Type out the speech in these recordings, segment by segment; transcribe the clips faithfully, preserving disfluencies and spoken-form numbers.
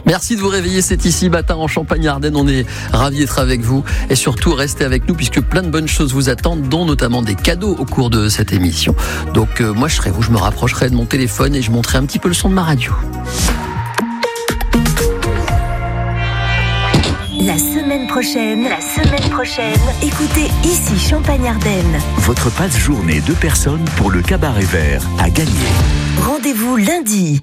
Merci de vous réveiller, c'est ici matin en Champagne-Ardenne. On est ravis d'être avec vous et surtout restez avec nous puisque plein de bonnes choses vous attendent, dont notamment des cadeaux au cours de cette émission. Donc euh, moi je serai vous, je me rapprocherai de mon téléphone et je monterai un petit peu le son de ma radio. La semaine prochaine, la semaine prochaine, écoutez ici Champagne-Ardenne. Votre passe-journée de personnes pour le cabaret vert à gagner. Rendez-vous lundi.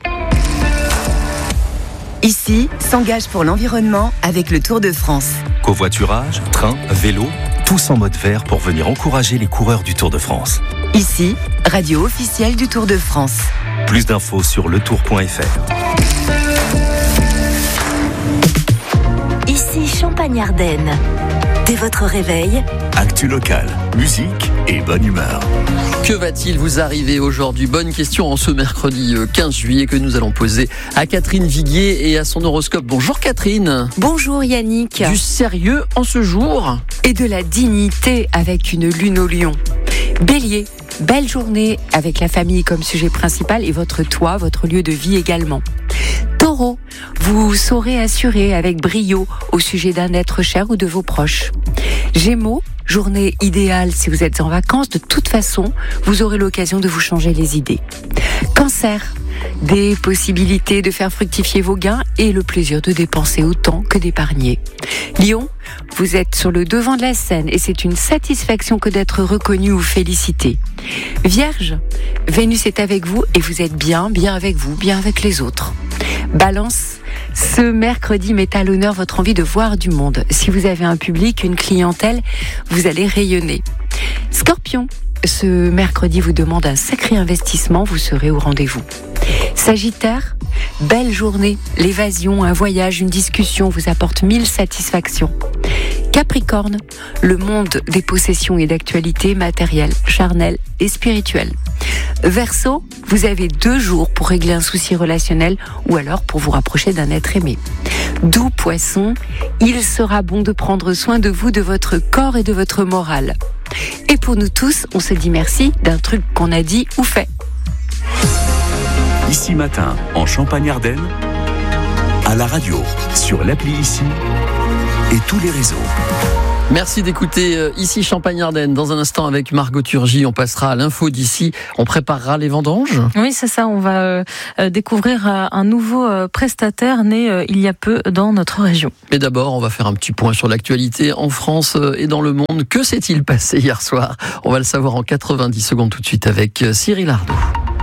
Ici, s'engage pour l'environnement avec le Tour de France. Covoiturage, train, vélo, tous en mode vert pour venir encourager les coureurs du Tour de France. Ici, radio officielle du Tour de France. Plus d'infos sur le tour point f r. Ici Champagne-Ardenne. Dès votre réveil, actu locale, musique et bonne humeur. Que va-t-il vous arriver aujourd'hui ? Bonne question en ce mercredi quinze juillet que nous allons poser à Catherine Viguier et à son horoscope. Bonjour Catherine. Bonjour Yannick. Du sérieux en ce jour ? Et de la dignité avec une lune au lion. Bélier, belle journée avec la famille comme sujet principal et votre toit, votre lieu de vie également. Taureau, vous saurez assurer avec brio au sujet d'un être cher ou de vos proches. Gémeaux, journée idéale si vous êtes en vacances. De toute façon, vous aurez l'occasion de vous changer les idées. Cancer, des possibilités de faire fructifier vos gains et le plaisir de dépenser autant que d'épargner. Lion, vous êtes sur le devant de la scène et c'est une satisfaction que d'être reconnu ou félicité. Vierge, Vénus est avec vous et vous êtes bien, bien avec vous, bien avec les autres. Balance, ce mercredi met à l'honneur votre envie de voir du monde. Si vous avez un public, une clientèle, vous allez rayonner. Scorpion, ce mercredi vous demande un sacré investissement, vous serez au rendez-vous. Sagittaire, belle journée, l'évasion, un voyage, une discussion vous apporte mille satisfactions. Capricorne, le monde des possessions et d'actualités matérielles, charnelles et spirituelles. Verseau, vous avez deux jours pour régler un souci relationnel ou alors pour vous rapprocher d'un être aimé. Doux Poisson, il sera bon de prendre soin de vous, de votre corps et de votre morale. Et pour nous tous, on se dit merci d'un truc qu'on a dit ou fait. Ici matin, en Champagne-Ardenne, à la radio, sur l'appli Ici et tous les réseaux. Merci d'écouter euh, Ici Champagne-Ardenne. Dans un instant avec Margot Turgy, on passera à l'info d'ici. On préparera les vendanges. Oui, c'est ça. On va euh, découvrir euh, un nouveau euh, prestataire né euh, il y a peu dans notre région. Mais d'abord, on va faire un petit point sur l'actualité en France euh, et dans le monde. Que s'est-il passé hier soir ? On va le savoir en quatre-vingt-dix secondes tout de suite avec euh, Cyril Ardo.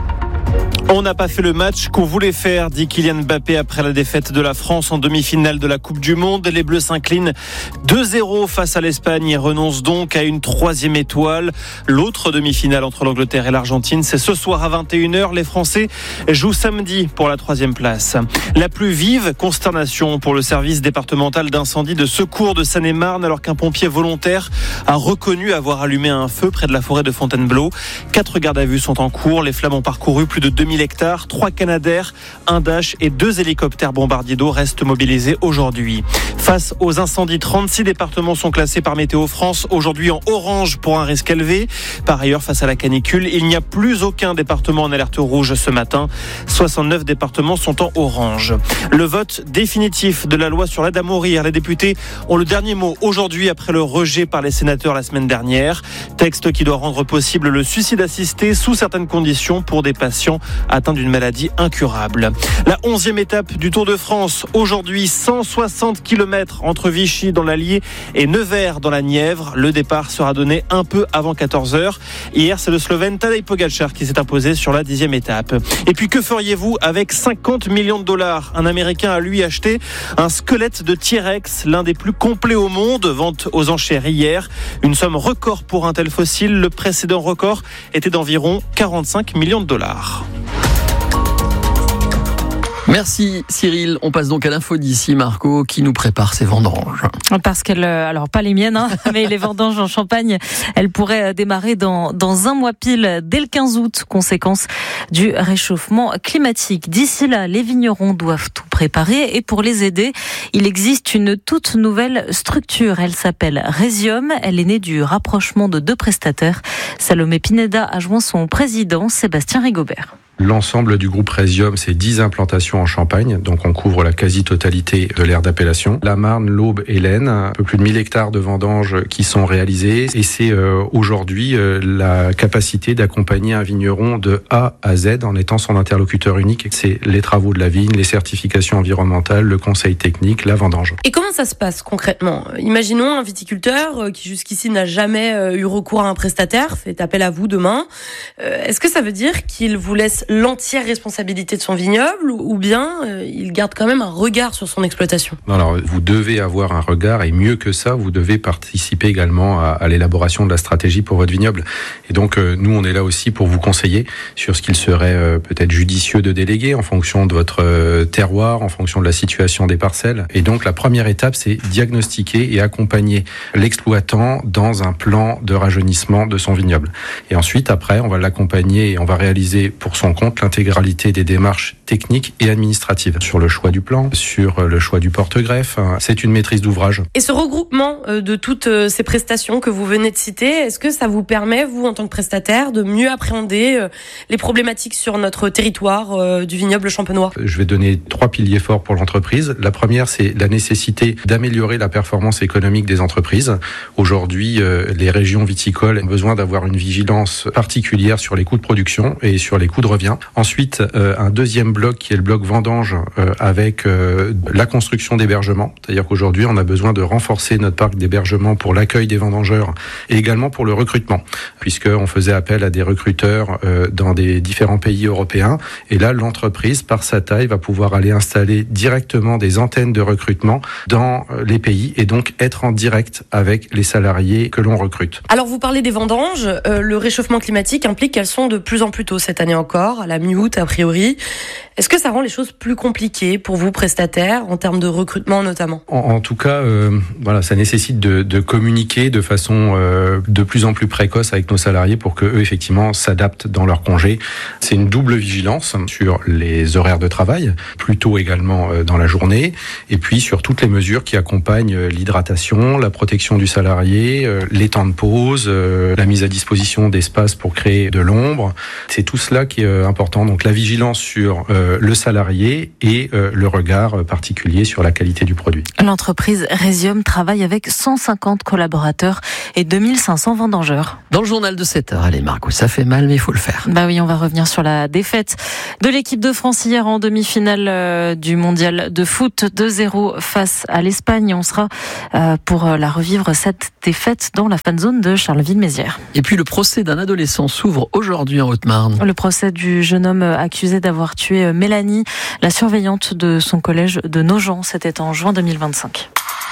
On n'a pas fait le match qu'on voulait faire, dit Kylian Mbappé après la défaite de la France en demi-finale de la Coupe du Monde. Les Bleus s'inclinent deux zéro face à l'Espagne et renoncent donc à une troisième étoile. L'autre demi-finale entre l'Angleterre et l'Argentine, c'est ce soir à vingt et une heures. Les Français jouent samedi pour la troisième place. La plus vive consternation pour le service départemental d'incendie de secours de Seine-et-Marne alors qu'un pompier volontaire a reconnu avoir allumé un feu près de la forêt de Fontainebleau. Quatre gardes à vue sont en cours. Les flammes ont parcouru plus de deux mille hectares, trois Canadair, un Dash et deux hélicoptères bombardiers d'eau restent mobilisés aujourd'hui. Face aux incendies, trente-six départements sont classés par Météo France aujourd'hui en orange pour un risque élevé. Par ailleurs, face à la canicule, il n'y a plus aucun département en alerte rouge ce matin. soixante-neuf départements sont en orange. Le vote définitif de la loi sur l'aide à mourir. Les députés ont le dernier mot aujourd'hui après le rejet par les sénateurs la semaine dernière. Texte qui doit rendre possible le suicide assisté sous certaines conditions pour des patients atteint d'une maladie incurable. La onzième étape du Tour de France. Aujourd'hui, cent soixante kilomètres entre Vichy dans l'Allier et Nevers dans la Nièvre. Le départ sera donné un peu avant quatorze heures. Hier, c'est le Slovène Tadej Pogačar qui s'est imposé sur la dixième étape. Et puis, que feriez-vous avec cinquante millions de dollars ? Un Américain a lui acheté un squelette de T-Rex, l'un des plus complets au monde. Vente aux enchères hier. Une somme record pour un tel fossile. Le précédent record était d'environ quarante-cinq millions de dollars. Merci Cyril. On passe donc à l'info d'ici, Marco, qui nous prépare ses vendanges. Parce qu'elle, alors pas les miennes, hein, mais les vendanges en Champagne, elles pourraient démarrer dans, dans un mois pile, dès le quinze août, conséquence du réchauffement climatique. D'ici là, les vignerons doivent tout préparer. préparer. Et pour les aider, il existe une toute nouvelle structure. Elle s'appelle Resium. Elle est née du rapprochement de deux prestataires. Salomé Pineda a joint son président, Sébastien Rigobert. L'ensemble du groupe Resium, c'est dix implantations en Champagne, donc on couvre la quasi-totalité de l'aire d'appellation. La Marne, l'Aube et l'Aisne, un peu plus de mille hectares de vendanges qui sont réalisés, et c'est euh, aujourd'hui euh, la capacité d'accompagner un vigneron de A à Z en étant son interlocuteur unique. C'est les travaux de la vigne, les certifications environnementales, le conseil technique, la vendange. Et comment ça se passe concrètement ? Imaginons un viticulteur qui jusqu'ici n'a jamais eu recours à un prestataire, fait appel à vous demain. Est-ce que ça veut dire qu'il vous laisse l'entière responsabilité de son vignoble ou bien euh, il garde quand même un regard sur son exploitation ? Non, alors, vous devez avoir un regard et mieux que ça, vous devez participer également à, à l'élaboration de la stratégie pour votre vignoble. Et donc, euh, nous, on est là aussi pour vous conseiller sur ce qu'il serait euh, peut-être judicieux de déléguer en fonction de votre euh, terroir, en fonction de la situation des parcelles. Et donc, la première étape, c'est diagnostiquer et accompagner l'exploitant dans un plan de rajeunissement de son vignoble. Et ensuite, après, on va l'accompagner et on va réaliser pour son compte l'intégralité des démarches techniques et administratives sur le choix du plan, sur le choix du porte-greffe. C'est une maîtrise d'ouvrage. Et ce regroupement de toutes ces prestations que vous venez de citer, est-ce que ça vous permet, vous, en tant que prestataire, de mieux appréhender les problématiques sur notre territoire du vignoble champenois ? Je vais donner trois piliers forts pour l'entreprise. La première, c'est la nécessité d'améliorer la performance économique des entreprises. Aujourd'hui, les régions viticoles ont besoin d'avoir une vigilance particulière sur les coûts de production et sur les coûts de revient. Ensuite, euh, un deuxième bloc qui est le bloc vendange euh, avec euh, la construction d'hébergements. C'est-à-dire qu'aujourd'hui, on a besoin de renforcer notre parc d'hébergements pour l'accueil des vendangeurs et également pour le recrutement, puisqu'on faisait appel à des recruteurs euh, dans des différents pays européens. Et là, l'entreprise, par sa taille, va pouvoir aller installer directement des antennes de recrutement dans les pays et donc être en direct avec les salariés que l'on recrute. Alors, vous parlez des vendanges. Euh, le réchauffement climatique implique qu'elles sont de plus en plus tôt cette année encore, à la mi-août a priori. Est-ce que ça rend les choses plus compliquées pour vous, prestataires, en termes de recrutement notamment ? En, en tout cas, euh, voilà, ça nécessite de, de communiquer de façon euh, de plus en plus précoce avec nos salariés pour que eux effectivement s'adaptent dans leurs congés. C'est une double vigilance sur les horaires de travail, plus tôt également euh, dans la journée, et puis sur toutes les mesures qui accompagnent euh, l'hydratation, la protection du salarié, euh, les temps de pause, euh, la mise à disposition d'espaces pour créer de l'ombre. C'est tout cela qui est euh, important. Donc la vigilance sur euh, le salarié et euh, le regard particulier sur la qualité du produit. L'entreprise Resium travaille avec cent cinquante collaborateurs et deux mille cinq cents vendangeurs. Dans le journal de sept heures, allez Marco, ça fait mal mais il faut le faire. Bah oui, on va revenir sur la défaite de l'équipe de France hier en demi-finale du mondial de foot, deux zéro face à l'Espagne. On sera euh, pour la revivre, cette défaite, dans la fanzone de Charleville-Mézières. Et puis le procès d'un adolescent s'ouvre aujourd'hui en Haute-Marne. Le procès du jeune homme accusé d'avoir tué Mélanie, la surveillante de son collège de Nogent. C'était en juin deux mille vingt-cinq.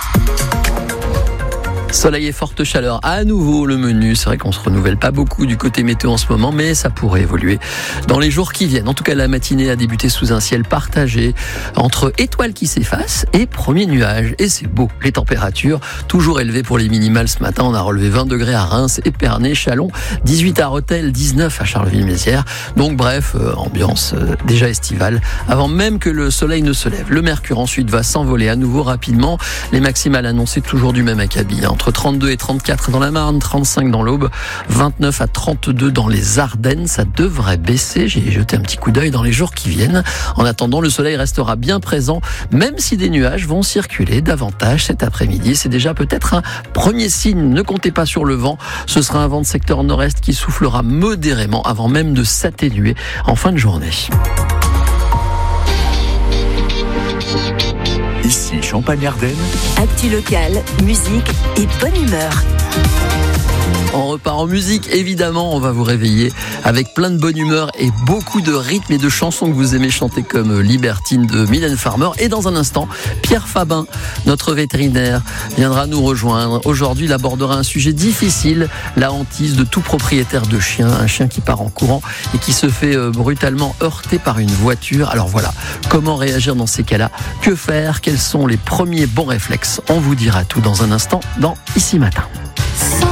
Soleil et forte chaleur. À nouveau, le menu. C'est vrai qu'on se renouvelle pas beaucoup du côté météo en ce moment, mais ça pourrait évoluer dans les jours qui viennent. En tout cas, la matinée a débuté sous un ciel partagé entre étoiles qui s'effacent et premiers nuages. Et c'est beau. Les températures toujours élevées pour les minimales ce matin. On a relevé vingt degrés à Reims, Épernay, Châlons, dix-huit à Rethel, dix-neuf à Charleville-Mézières. Donc bref, euh, ambiance euh, déjà estivale avant même que le soleil ne se lève. Le mercure ensuite va s'envoler à nouveau rapidement. Les maximales annoncées toujours du même acabit. Hein. Entre trente-deux et trente-quatre dans la Marne, trente-cinq dans l'Aube, vingt-neuf à trente-deux dans les Ardennes. Ça devrait baisser. J'ai jeté un petit coup d'œil dans les jours qui viennent. En attendant, le soleil restera bien présent, même si des nuages vont circuler davantage cet après-midi. C'est déjà peut-être un premier signe. Ne comptez pas sur le vent. Ce sera un vent de secteur nord-est qui soufflera modérément avant même de s'atténuer en fin de journée. Ici, Champagne-Ardenne. Actu locale, musique et bonne humeur. On repart en musique, évidemment, on va vous réveiller avec plein de bonne humeur et beaucoup de rythmes et de chansons que vous aimez chanter comme Libertine de Mylène Farmer. Et dans un instant, Pierre Fabin, notre vétérinaire, viendra nous rejoindre. Aujourd'hui, il abordera un sujet difficile, la hantise de tout propriétaire de chien, un chien qui part en courant et qui se fait brutalement heurter par une voiture. Alors voilà, comment réagir dans ces cas-là? Que faire? Quels sont les premiers bons réflexes? On vous dira tout dans un instant dans Ici Matin.